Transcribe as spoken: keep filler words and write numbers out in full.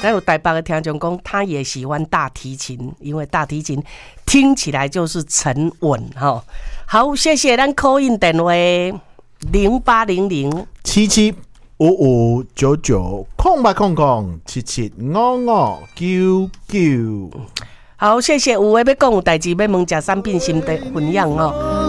还有台北的听众讲，他也喜欢大提琴，因为大提琴听起来就是沉稳哈。好，谢谢咱 call in 电话零八零零七七五五九九空八空空七七五五九九。 好，谢谢有诶要讲有代志要问食产品心得分享哦。